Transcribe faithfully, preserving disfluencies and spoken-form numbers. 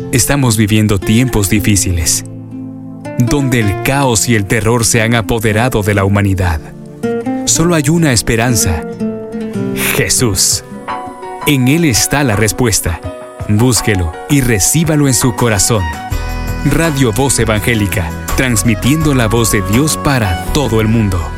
Estamos viviendo tiempos difíciles, donde el caos y el terror se han apoderado de la humanidad. Solo hay una esperanza: Jesús. En Él está la respuesta. Búsquelo y recíbalo en su corazón. Radio Voz Evangélica, transmitiendo la voz de Dios para todo el mundo.